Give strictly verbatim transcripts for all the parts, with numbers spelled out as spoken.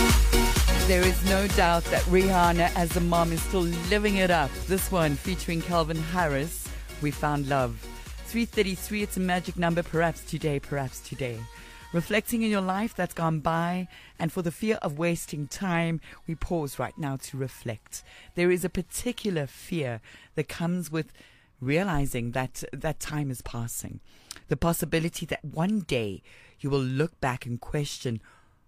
There is no doubt that Rihanna as a mom is still living it up. This one featuring Calvin Harris, We Found Love. three thirty-three, it's a magic number, perhaps today, perhaps today. Reflecting in your life that's gone by, and for the fear of wasting time, we pause right now to reflect. There is a particular fear that comes with realizing that that time is passing. The possibility that one day you will look back and question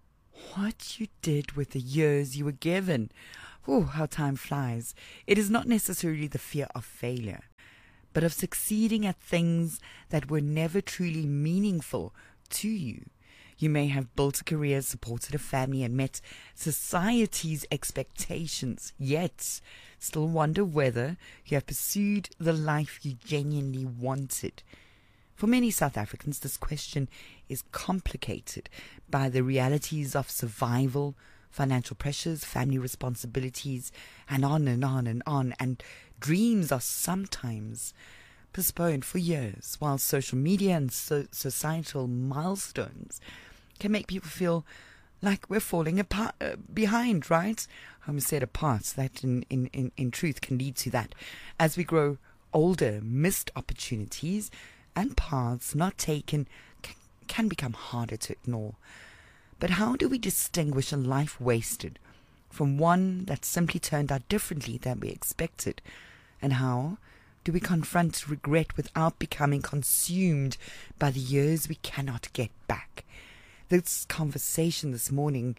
what you did with the years you were given. Oh, how time flies. It is not necessarily the fear of failure, but of succeeding at things that were never truly meaningful to you. You may have built a career, supported a family, and met society's expectations, yet still wonder whether you have pursued the life you genuinely wanted. For many South Africans, this question is complicated by the realities of survival, financial pressures, family responsibilities, and on and on and on. And dreams are sometimes postponed for years, while social media and so- societal milestones can make people feel like we're falling apart, uh, behind, right? I almost said apart. That in, in, in, in truth can lead to that. As we grow older, missed opportunities and paths not taken c- can become harder to ignore. But how do we distinguish a life wasted from one that simply turned out differently than we expected? And how do we confront regret without becoming consumed by the years we cannot get back? This conversation this morning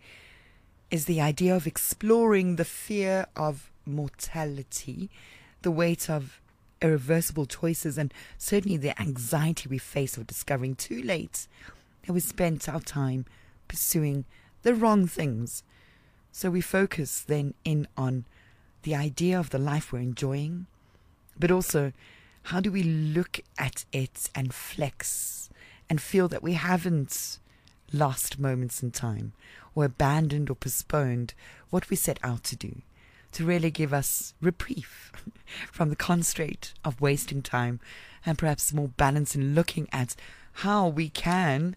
is the idea of exploring the fear of mortality, the weight of irreversible choices, and certainly the anxiety we face of discovering too late that we spent our time pursuing the wrong things. So we focus then in on the idea of the life we're enjoying, but also how do we look at it and flex and feel that we haven't lost moments in time or abandoned or postponed what we set out to do, to really give us reprieve from the constraint of wasting time, and perhaps more balance in looking at how we can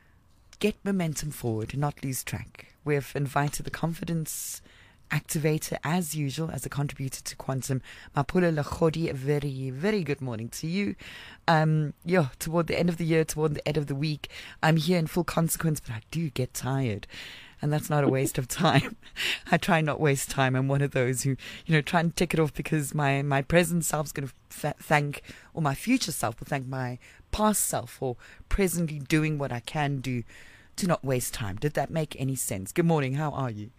get momentum forward and not lose track. We've invited the confidence activator, as usual, as a contributor to Quantum, Mapula Lachodi. A very, very good morning to you. Um, yeah, toward the end of the year, toward the end of the week, I'm here in full consequence, but I do get tired. And that's not a waste of time. I try not waste time. I'm one of those who, you know, try and tick it off because my, my present self's going to f- thank, or my future self will thank my past self for presently doing what I can do to not waste time. Did that make any sense? Good morning. How are you?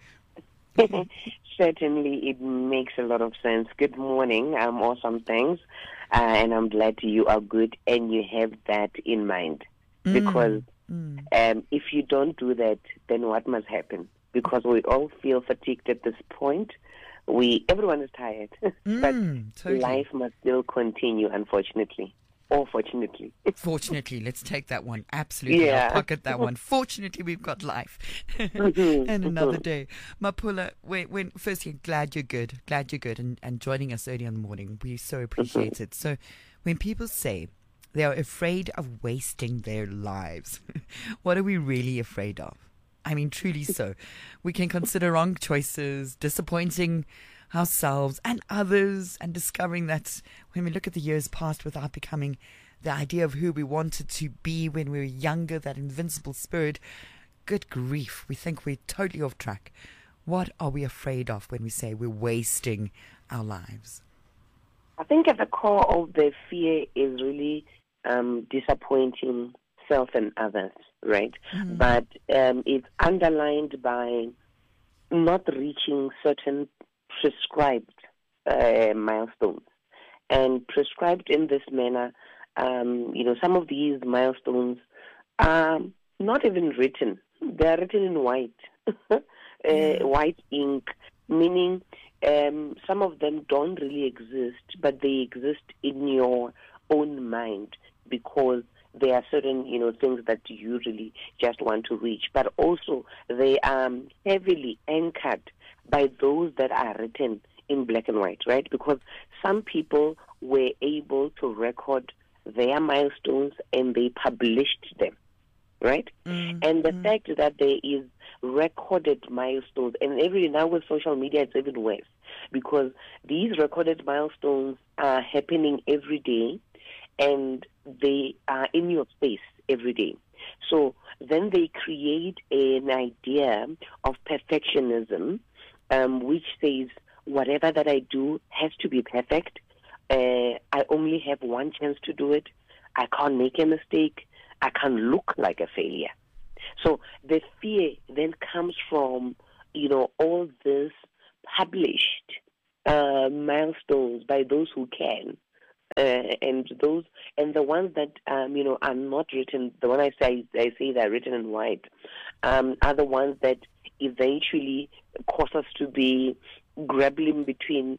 Certainly, it makes a lot of sense. Good morning. I'm awesome. Thanks. Uh, and I'm glad you are good and you have that in mind. Mm. Because Mm. Um, if you don't do that, then what must happen? Because we all feel fatigued at this point. We everyone is tired, Mm, but totally. life must still continue, unfortunately. Or fortunately. Fortunately, let's take that one. Absolutely. Yeah. I'll pocket that one. Fortunately, we've got life. Mhm, And another mhm. day. Mapula, when, when, firstly, glad you're good. Glad you're good and, and joining us early in the morning. We so appreciate it. So when people say they are afraid of wasting their lives, what are we really afraid of? I mean, truly so. We can consider wrong choices, disappointing ourselves and others, and discovering that when we look at the years past without becoming the idea of who we wanted to be when we were younger, that invincible spirit, good grief, we think we're totally off track. What are we afraid of when we say we're wasting our lives? I think at the core of the fear is really um, disappointing self and others, right? Mm. But um, it's underlined by not reaching certain prescribed uh, milestones. And prescribed in this manner, um, you know, some of these milestones are not even written. They are written in white, uh, Yeah. white ink, meaning um, some of them don't really exist, but they exist in your own mind because there are certain, you know, things that you really just want to reach. But also they are heavily anchored by those that are written in black and white, right? Because some people were able to record their milestones and they published them. right? Mm, And the mm. fact that there is recorded milestones, and every now with social media it's even worse, because these recorded milestones are happening every day, and they are in your face every day. So then they create an idea of perfectionism, um, which says whatever that I do has to be perfect. Uh, I only have one chance to do it. I can't make a mistake. I can't look like a failure. So the fear then comes from, you know, all this published uh, milestones by those who can. Uh, and those and the ones that um, you know are not written, the one I say I say they're written in white, um, are the ones that eventually cause us to be grappling between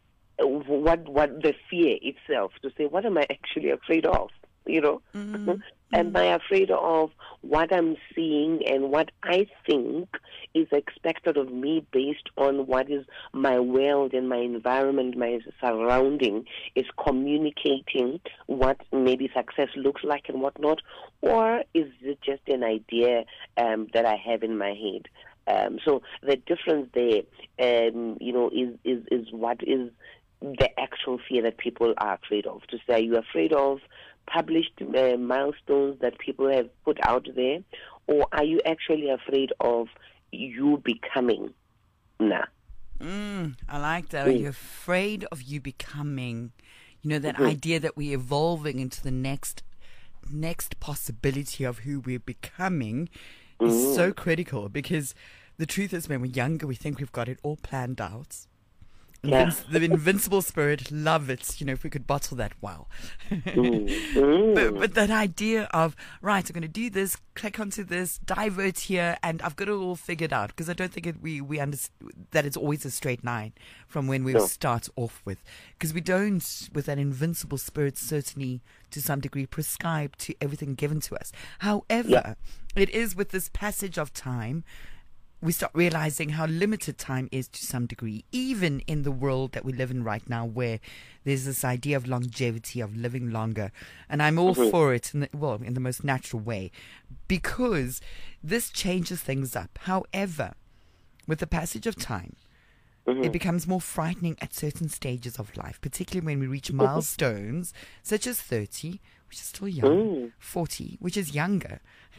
what what the fear itself, to say, what am I actually afraid of? You know, Mm-hmm. am I afraid of what I'm seeing and what I think is expected of me based on what is my world and my environment, my surrounding is communicating what maybe success looks like and whatnot? Or is it just an idea um, that I have in my head? Um, so the difference there, um, you know, is, is, is what is the actual fear that people are afraid of. To say, are you afraid of published uh, milestones that people have put out there, or are you actually afraid of you becoming? Nah. Mm, I like that. Are Mm. you afraid of you becoming? You know, that Mm-hmm. idea that we're evolving into the next next possibility of who we're becoming is Mm. so critical, because the truth is, when we're younger, we think we've got it all planned out. Yeah. Invinci- the invincible spirit, love it. You know, if we could bottle that, wow. Mm. Mm. But, but that idea of, right, I'm going to do this, click onto this, divert here, and I've got it all figured out. Because I don't think it, we, we understand that it's always a straight line from when we No. start off with. Because we don't, with that invincible spirit, certainly to some degree prescribe to everything given to us. However, Yeah. it is with this passage of time, we start realizing how limited time is to some degree, even in the world that we live in right now, where there's this idea of longevity, of living longer. And I'm all Mm-hmm. for it, in the, well, in the most natural way, because this changes things up. However, with the passage of time, Mm-hmm. it becomes more frightening at certain stages of life, particularly when we reach milestones such as thirty, which is still young, Mm. forty, which is younger,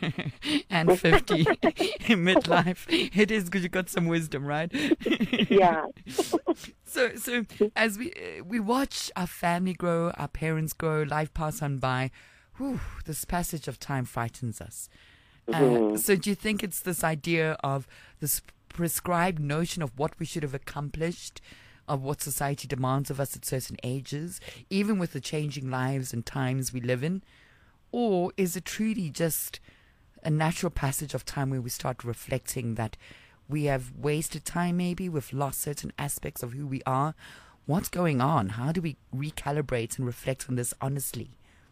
and fifty, in midlife. It is because you got some wisdom, right? Yeah. So, so as we uh, we watch our family grow, our parents grow, life pass on by, whew, this passage of time frightens us. Uh, Mhm. so do you think it's this idea of this prescribed notion of what we should have accomplished, of what society demands of us at certain ages, even with the changing lives and times we live in? Or is it truly just a natural passage of time where we start reflecting that we have wasted time, maybe we've lost certain aspects of who we are? What's going on? How do we recalibrate and reflect on this honestly?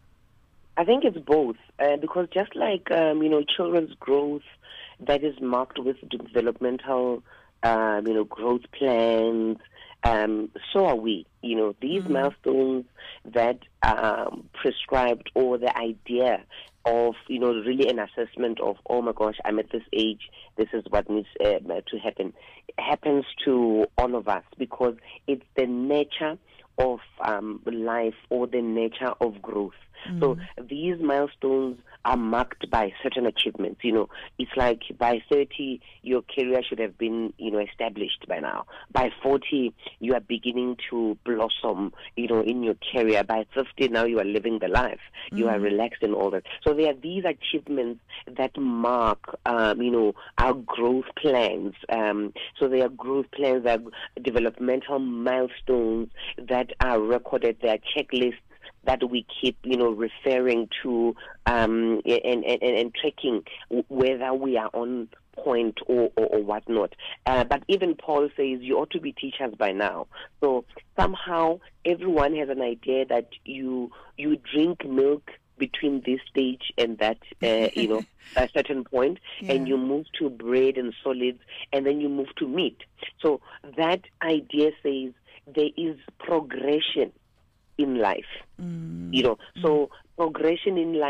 I think it's both, uh, because just like um, you know, children's growth that is marked with developmental, um, you know, growth plans. Um, so are we. You know, these Mm. milestones that are um, prescribed, or the idea of, you know, really an assessment of, oh my gosh, I'm at this age, this is what needs uh, to happen. It happens to all of us because it's the nature of um, life, or the nature of growth. Mm. So these milestones are marked by certain achievements. You know, it's like by thirty, your career should have been, you know, established by now. By forty, you are beginning to blossom, you know, in your career. By fifty, now you are living the life. You are relaxed and all that. So there are these achievements that mark, um, you know, our growth plans. Um, so there are growth plans, there are developmental milestones that are recorded. There are checklists that we keep, you know, referring to um, and, and, and tracking whether we are on point or, or, or whatnot. Uh, but even Paul says you ought to be teachers by now. So somehow everyone has an idea that you you drink milk between this stage and that, uh, you know, a certain point, Yeah. and you move to bread and solids, and then you move to meat. So that idea says there is progression in life. Mm. You know, so progression in life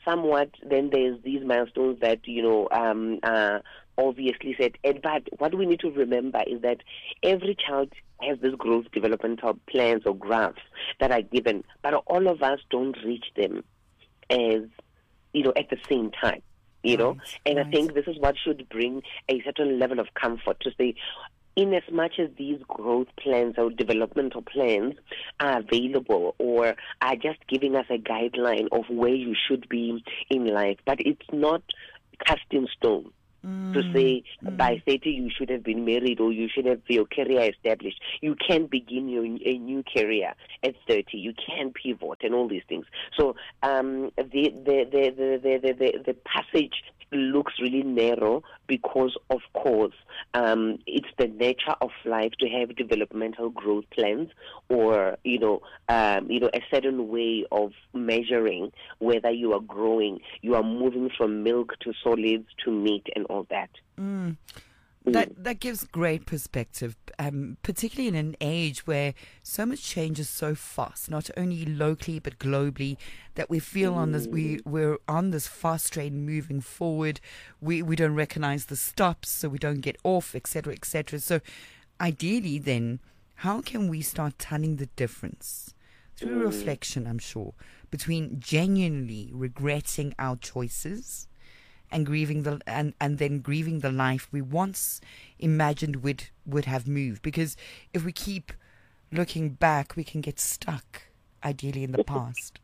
somewhat, then there's these milestones that, you know, um, uh, obviously set. And, but what we need to remember is that every child has this growth developmental plans or graphs that are given, but all of us don't reach them as, you know, at the same time. You know, right, and right. I think this is what should bring a certain level of comfort to say, in as much as these growth plans or developmental plans are available or are just giving us a guideline of where you should be in life, but it's not cast in stone. Mm, to say mm. by thirty you should have been married or you should have your career established. You can begin your a new career at thirty. You can pivot and all these things. So um, the, the, the, the, the, the, the, the passage looks really narrow because, of course, um, it's the nature of life to have developmental growth plans or, you know, um, you know, a certain way of measuring whether you are growing, you are moving from milk to solids to meat and all that. Mm. That that gives great perspective, um, particularly in an age where so much changes so fast, not only locally but globally, that we feel on this we we're on this fast train moving forward. We we don't recognize the stops, so we don't get off, et cetera, et cetera. So, ideally, then, how can we start telling the difference through mm. reflection? I'm sure between genuinely regretting our choices and grieving the and, and then grieving the life we once imagined would would have moved. Because if we keep looking back, we can get stuck, ideally, in the past.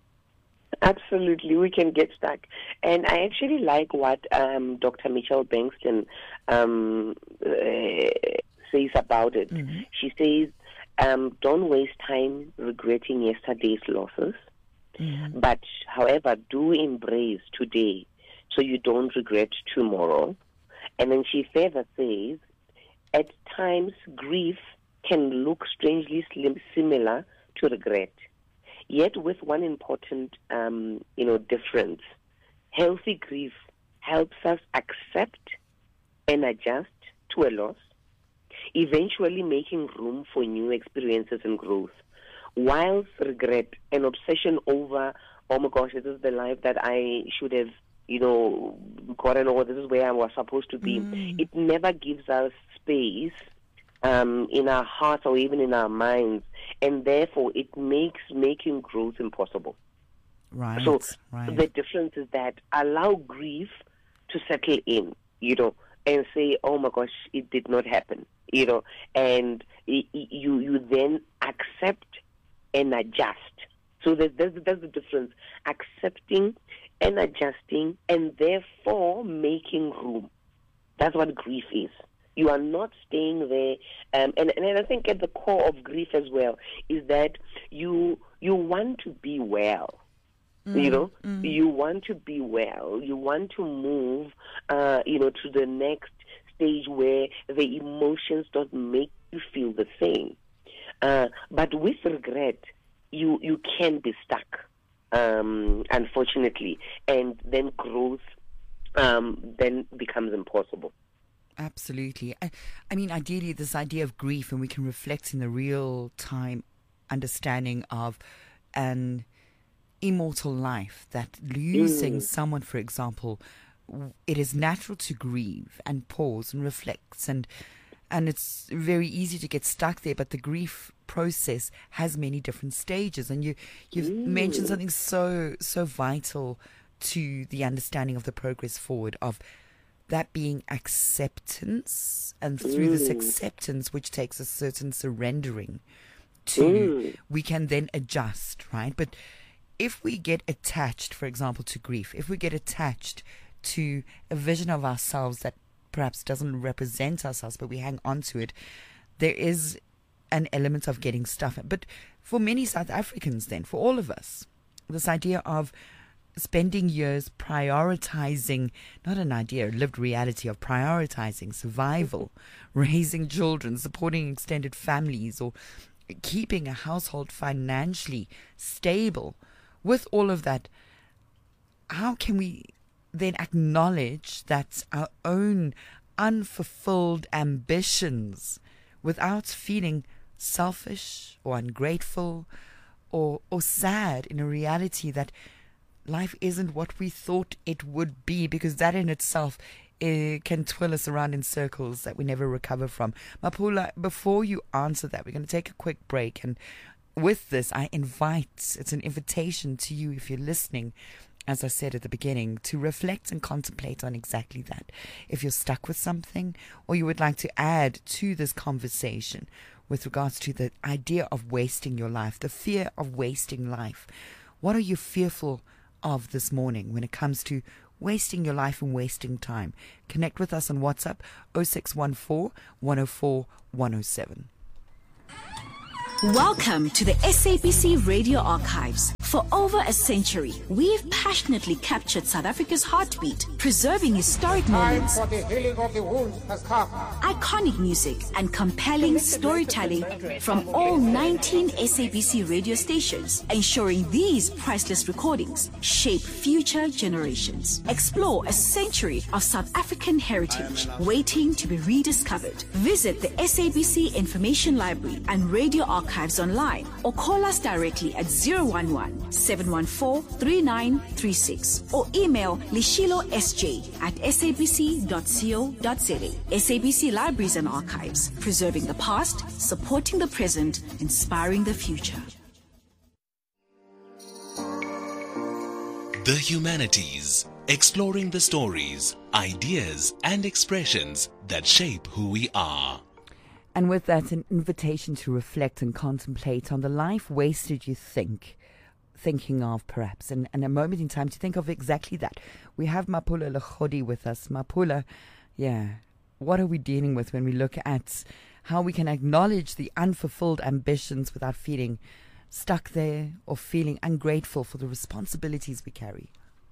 Absolutely, we can get stuck. And I actually like what um, Doctor Michelle Bankston um, uh, says about it. Mm-hmm. She says, um, don't waste time regretting yesterday's losses, mm-hmm. but, however, do embrace today so you don't regret tomorrow. And then she further says, at times, grief can look strangely similar to regret, yet with one important, um, you know, difference. Healthy grief helps us accept and adjust to a loss, eventually making room for new experiences and growth. Whilst regret, an obsession over, oh my gosh, this is the life that I should have, you know, gotten, or this is where I was supposed to be. Mm. It never gives us space um, in our hearts or even in our minds, and therefore it makes making growth impossible. Right. So right. the difference is that allow grief to settle in, you know, and say, oh my gosh, it did not happen, you know, and you you then accept and adjust. So there's, there's, there's the difference. Accepting and adjusting, and therefore making room. That's what grief is. You are not staying there. Um, and, and I think at the core of grief as well is that you you want to be well. Mm, you know, mm. you want to be well. You want to move, uh, you know, to the next stage where the emotions don't make you feel the same. Uh, but with regret, you you can be stuck. Um, unfortunately, and then growth um, then becomes impossible. Absolutely. I, I mean, ideally, this idea of grief, and we can reflect in the real-time understanding of an immortal life, that losing mm. someone, for example, it is natural to grieve and pause and reflect, and and it's very easy to get stuck there, but the grief process has many different stages, and you you've mm. mentioned something so so vital to the understanding of the progress forward, of that being acceptance, and through mm. this acceptance, which takes a certain surrendering to, mm. we can then adjust, right? But if we get attached, for example, to grief, if we get attached to a vision of ourselves that perhaps doesn't represent ourselves, but we hang on to it, there is an element of getting stuff. But for many South Africans, then, for all of us, this idea of spending years prioritizing, not an idea, a lived reality of prioritizing survival, raising children, supporting extended families, or keeping a household financially stable. With all of that, how can we then acknowledge that our own unfulfilled ambitions without feeling selfish or ungrateful or or sad in a reality that life isn't what we thought it would be, because that in itself it can twirl us around in circles that we never recover from. Mapula, before you answer that, we're going to take a quick break. And with this, I invite, it's an invitation to you, if you're listening, as I said at the beginning, to reflect and contemplate on exactly that. If you're stuck with something, or you would like to add to this conversation with regards to the idea of wasting your life, the fear of wasting life, what are you fearful of this morning when it comes to wasting your life and wasting time? Connect with us on WhatsApp oh six one four, one oh four, one oh seven. Welcome to the S A B C Radio Archives. For over a century, we've passionately captured South Africa's heartbeat, preserving historic moments, Time for the healing of the wounds has come. iconic music, and compelling storytelling from all nineteen S A B C radio stations, ensuring these priceless recordings shape future generations. Explore a century of South African heritage waiting to be rediscovered. Visit the S A B C Information Library and Radio Archives online, or call us directly at zero one one, seven one four, three nine three six, or email lishilo s j at s a b c dot co dot z a. S A B C Libraries and Archives, preserving the past, supporting the present, inspiring the future. The Humanities, exploring the stories, ideas, and expressions that shape who we are. And with that, an invitation to reflect and contemplate on the life wasted you think, thinking of perhaps, and, and a moment in time to think of exactly that. We have Mapula Lekhodi with us. Mapula, yeah, what are we dealing with when we look at how we can acknowledge the unfulfilled ambitions without feeling stuck there or feeling ungrateful for the responsibilities we carry?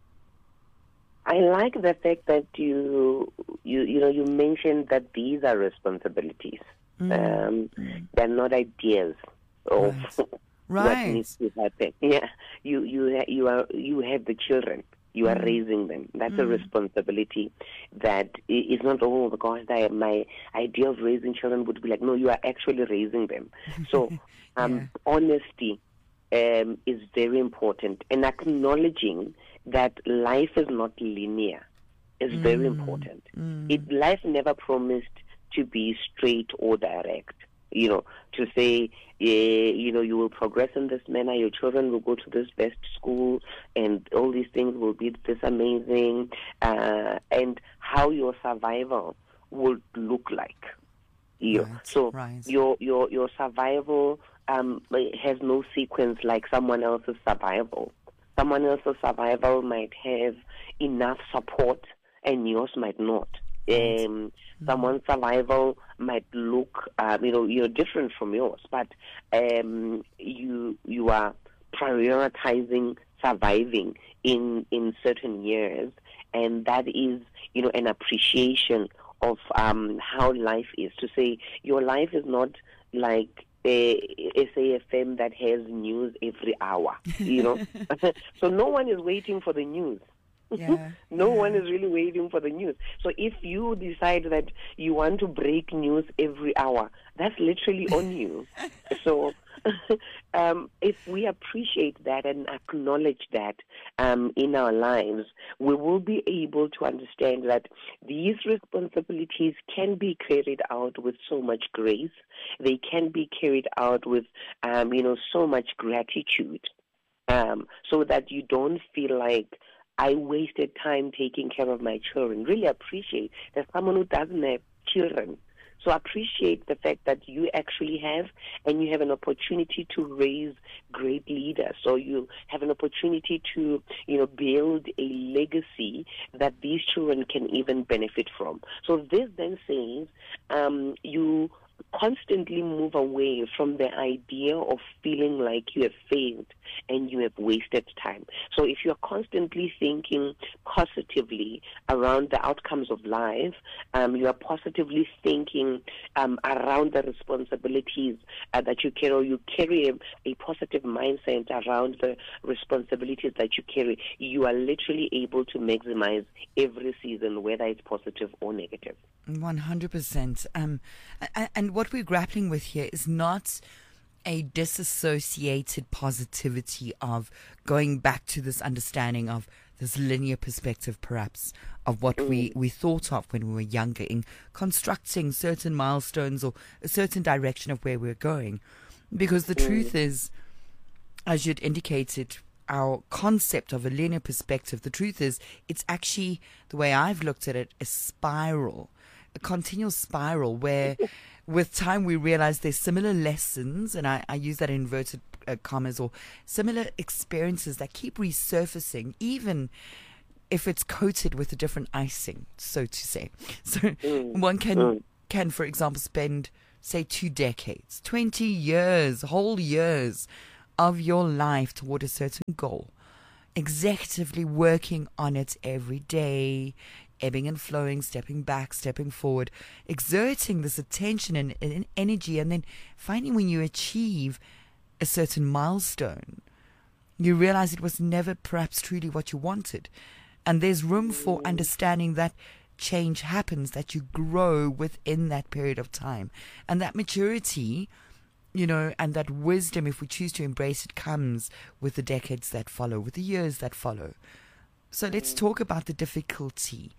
I like the fact that you you you know you mentioned that these are responsibilities. Mm. Um, mm. They're not ideas of right. what Right. needs to happen. Yeah, you you ha- you are you have the children. You are mm. raising them. That's mm. a responsibility that is not, oh, because I, my idea of raising children would be like, no, you are actually raising them. So um, yeah. honesty um, is very important, and acknowledging that life is not linear is mm. very important. Mm. It life never promised to be straight or direct. You know, to say, uh, you know, you will progress in this manner, your children will go to this best school, and all these things will be this amazing, uh, and how your survival would look like. You right, know? So right. your your your survival um, has no sequence like someone else's survival. Someone else's survival might have enough support, and yours might not. Um, mm-hmm. Someone's survival might look, um, you know, you're different from yours, but um, you you are prioritizing surviving in in certain years, and that is, you know, an appreciation of um, how life is. To say your life is not like a S A F M that has news every hour, you know. So no one is waiting for the news. Yeah, no yeah. one is really waiting for the news. So if you decide that you want to break news every hour, that's literally on you. So um, if we appreciate that and acknowledge that um, in our lives, we will be able to understand that these responsibilities can be carried out with so much grace. They can be carried out with, um, you know, so much gratitude, um, so that you don't feel like, I wasted time taking care of my children. Really appreciate that someone who doesn't have children. So appreciate the fact that you actually have, and you have an opportunity to raise great leaders. So you have an opportunity to, you know, build a legacy that these children can even benefit from. So this then says um, you constantly move away from the idea of feeling like you have failed and you have wasted time. So if you're constantly thinking positively around the outcomes of life, um, you are positively thinking um, around the responsibilities uh, that you carry, or you carry a, a positive mindset around the responsibilities that you carry, you are literally able to maximize every season, whether it's positive or negative. one hundred percent. Um, and, and what we're grappling with here is not a disassociated positivity of going back to this understanding of this linear perspective, perhaps, of what we, we thought of when we were younger in constructing certain milestones or a certain direction of where we're going. Because the truth is, as you'd indicated, our concept of a linear perspective, the truth is, it's actually, the way I've looked at it, a spiral, a continual spiral where with time we realize there's similar lessons, and I, I use that in inverted uh, commas, or similar experiences that keep resurfacing, even if it's coated with a different icing, so to say. So mm. one can, mm. can, for example, spend, say, two decades, twenty years, whole years of your life toward a certain goal, executively working on it every day, ebbing and flowing, stepping back, stepping forward, exerting this attention and, and energy, and then finding when you achieve a certain milestone, you realize it was never perhaps truly what you wanted. And there's room for understanding that change happens, that you grow within that period of time. And that maturity, you know, and that wisdom, if we choose to embrace it, comes with the decades that follow, with the years that follow. So let's talk about the difficulty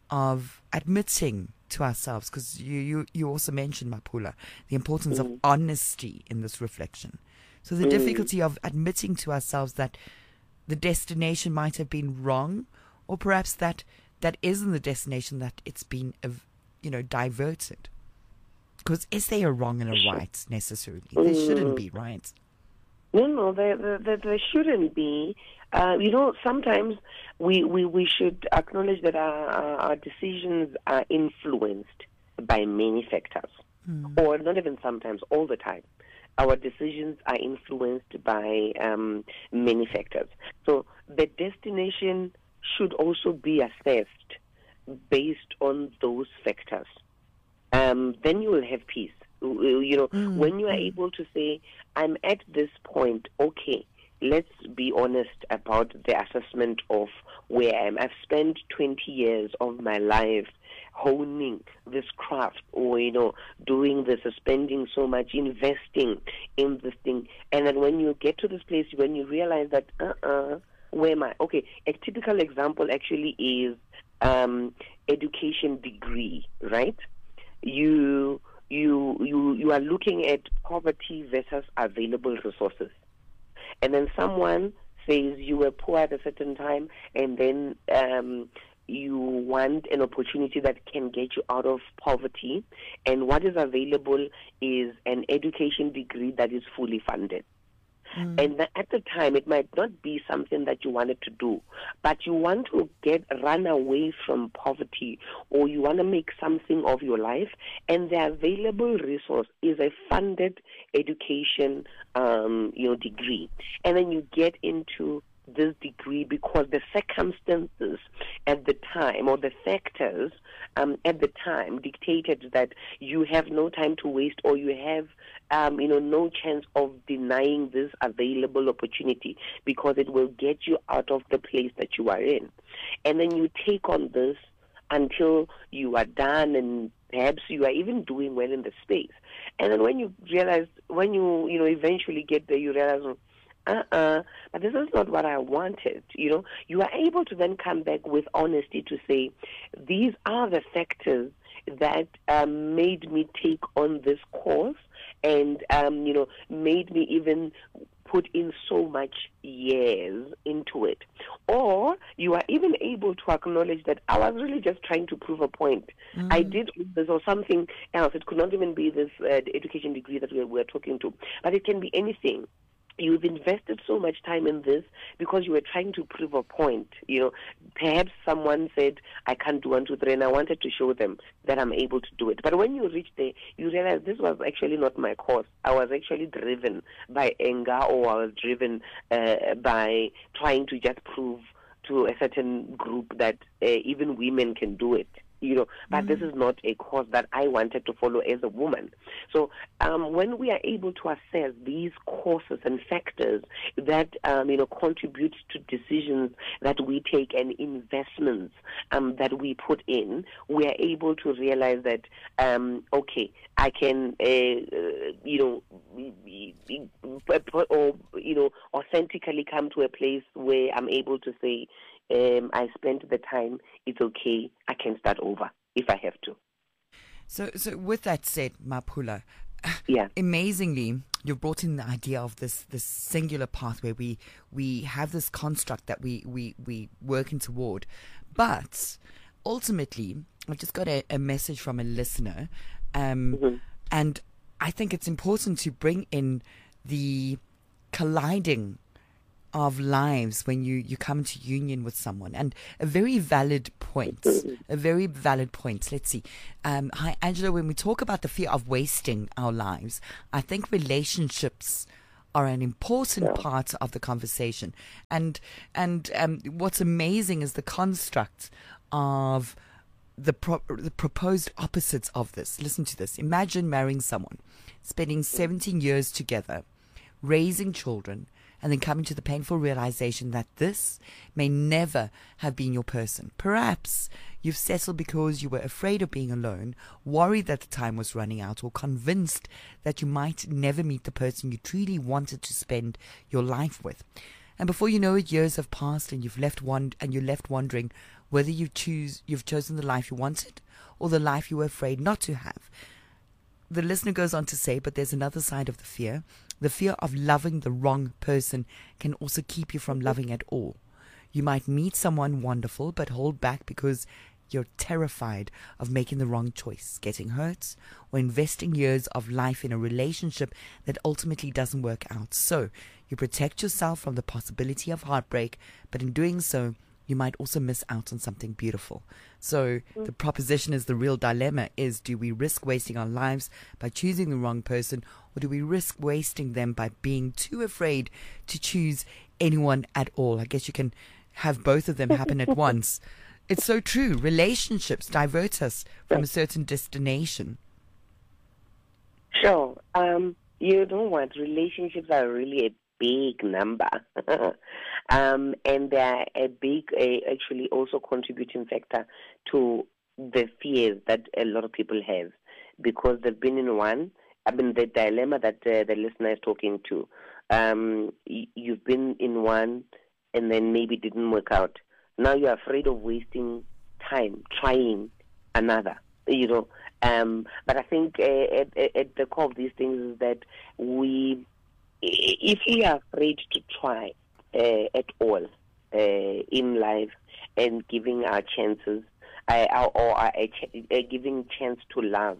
of admitting to ourselves, because you, you, you also mentioned, Mapula, the importance mm. of honesty in this reflection. So the mm. difficulty of admitting to ourselves that the destination might have been wrong, or perhaps that that isn't the destination, that it's been, you know, diverted. Because is there a wrong and a right necessarily? There mm. shouldn't be, right? No, no, there, there, there shouldn't be. Uh, you know, sometimes we, we, we should acknowledge that our, our decisions are influenced by many factors. Mm. Or not even sometimes, all the time. Our decisions are influenced by um, many factors. So the destination should also be assessed based on those factors. Um, then you will have peace. You know, mm. when you are able to say, I'm at this point, okay, let's be honest about the assessment of where I am. I've spent twenty years of my life honing this craft, or, you know, doing this, spending so much, investing in this thing. And then when you get to this place, when you realize that, uh-uh, where am I? Okay, a typical example actually is um, education degree, right? You... You, you you are looking at poverty versus available resources. And then someone says you were poor at a certain time, and then um, you want an opportunity that can get you out of poverty. And what is available is an education degree that is fully funded. Mm. And at the time, it might not be something that you wanted to do, but you want to get run away from poverty, or you want to make something of your life, and the available resource is a funded education, um, you know, degree. And then you get into this degree because the circumstances at the time, or the factors um, at the time, dictated that you have no time to waste, or you have um, you know, no chance of denying this available opportunity, because it will get you out of the place that you are in. And then you take on this until you are done, and perhaps you are even doing well in the space. And then when you realize, when you, you know, eventually get there, you realize, uh-uh, but this is not what I wanted. You know, you are able to then come back with honesty to say, these are the factors that um, made me take on this course, and, um, you know, made me even put in so much years into it. Or you are even able to acknowledge that I was really just trying to prove a point. Mm. I did this or something else. It could not even be this uh, education degree that we were talking to, but it can be anything. You've invested so much time in this because you were trying to prove a point. You know, perhaps someone said, I can't do one, two, three, and I wanted to show them that I'm able to do it. But when you reach there, you realize this was actually not my cause. I was actually driven by anger, or I was driven uh, by trying to just prove to a certain group that uh, even women can do it. You know, but mm. this is not a course that I wanted to follow as a woman. So um, when we are able to assess these causes and factors that, um, you know, contribute to decisions that we take and investments um, that we put in, we are able to realize that, um, okay, I can, uh, uh, you know, or, you know, authentically come to a place where I'm able to say, um, I spent the time, it's okay, I can start over if I have to. So, so with that said, Maphula, yeah. amazingly, you've brought in the idea of this this singular path where we we have this construct that we we we working toward, but ultimately, I've just got a, a message from a listener, um, mm-hmm. and I think it's important to bring in the colliding of lives when you, you come into union with someone. And a very valid point, a very valid point. Let's see. Um, hi, Angela, when we talk about the fear of wasting our lives, I think relationships are an important yeah. part of the conversation. And, and um, what's amazing is the construct of the, pro- the proposed opposites of this. Listen to this. Imagine marrying someone, spending seventeen years together, raising children, and then coming to the painful realization that this may never have been your person. Perhaps you've settled because you were afraid of being alone, worried that the time was running out, or convinced that you might never meet the person you truly wanted to spend your life with. And before you know it, years have passed, and you've left one, and you're left wondering whether you choose you've chosen the life you wanted or the life you were afraid not to have. The listener goes on to say, but there's another side of the fear. The fear of loving the wrong person can also keep you from loving at all. You might meet someone wonderful, but hold back because you're terrified of making the wrong choice, getting hurt, or investing years of life in a relationship that ultimately doesn't work out. So you protect yourself from the possibility of heartbreak, but in doing so, you might also miss out on something beautiful. So mm. the proposition is, the real dilemma is, do we risk wasting our lives by choosing the wrong person, or do we risk wasting them by being too afraid to choose anyone at all? I guess you can have both of them happen at once. It's so true. Relationships divert us from a certain destination. Sure. Um, you know what? Relationships are really a big number. um, and they're a big, uh, actually also contributing factor to the fears that a lot of people have, because they've been in one. I mean, the dilemma that uh, the listener is talking to, um, y- you've been in one and then maybe didn't work out. Now you're afraid of wasting time trying another, you know. Um, but I think uh, at, at the core of these things is that we, if we are afraid to try uh, at all uh, in life and giving our chances, uh, or uh, uh, giving chance to love,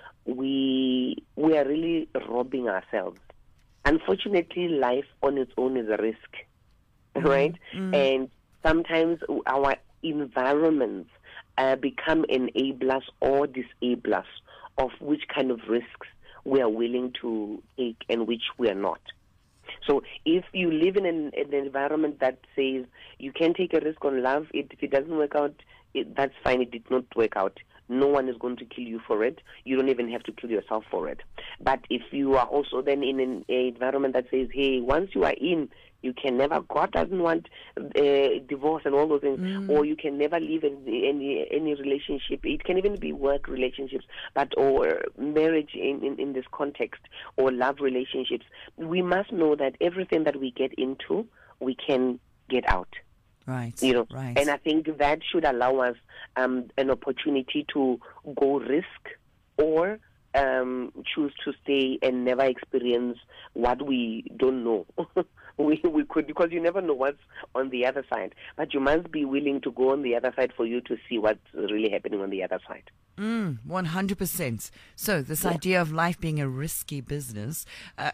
we we are really robbing ourselves. Unfortunately, life on its own is a risk, mm-hmm. right? Mm-hmm. And sometimes our environments uh, become enablers or disablers of which kind of risks we are willing to take and which we are not. So if you live in an, an environment that says you can take a risk on love, it, if it doesn't work out, it, that's fine, it did not work out. No one is going to kill you for it. You don't even have to kill yourself for it. But if you are also then in an environment that says, hey, once you are in, you can never, God doesn't want uh, divorce and all those things, mm. or you can never leave any, any any relationship. It can even be work relationships, but or marriage in, in, in this context, or love relationships. We must know that everything that we get into, we can get out. Right. You know, right. And I think that should allow us um, an opportunity to go risk or um, choose to stay and never experience what we don't know. we we could, because you never know what's on the other side. But you must be willing to go on the other side for you to see what's really happening on the other side. Mm, one hundred percent. So this yeah. idea of life being a risky business. Uh,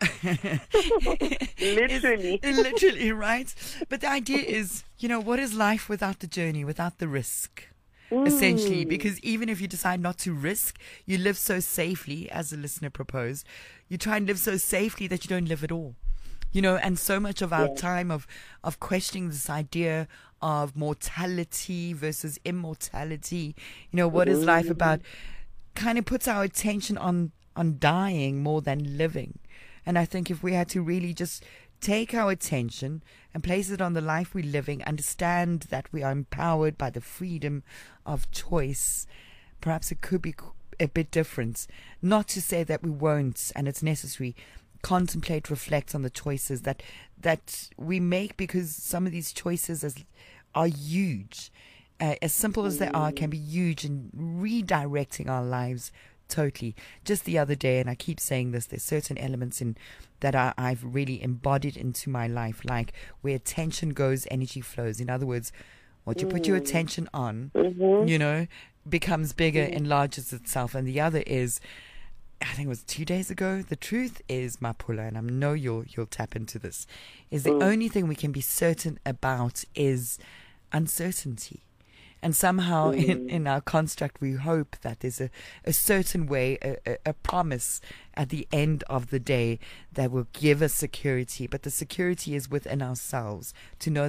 literally. Is, literally, right? But the idea is, you know, what is life without the journey, without the risk? Mm. Essentially, because even if you decide not to risk, you live so safely, as the listener proposed, you try and live so safely that you don't live at all. You know, and so much of our yeah. time of, of questioning this idea of mortality versus immortality, you know, what is life about, kind of puts our attention on, on dying more than living. And I think if we had to really just take our attention and place it on the life we're living, understand that we are empowered by the freedom of choice, perhaps it could be a bit different. Not to say that we won't, and it's necessary contemplate, reflect on the choices that that we make, because some of these choices is, are huge. Uh, as simple as they are, can be huge in redirecting our lives totally. Just the other day, and I keep saying this, there's certain elements in that I, I've really embodied into my life, like where attention goes, energy flows. In other words, what you put your attention on, Mm-hmm. you know, becomes bigger, enlarges itself. And the other is, I think it was two days ago. The truth is, Mapula, and I know you'll you'll tap into this, is the Mm. only thing we can be certain about is uncertainty. And somehow Mm. in, in our construct, we hope that there's a, a certain way, a, a, a promise at the end of the day that will give us security. But the security is within ourselves to know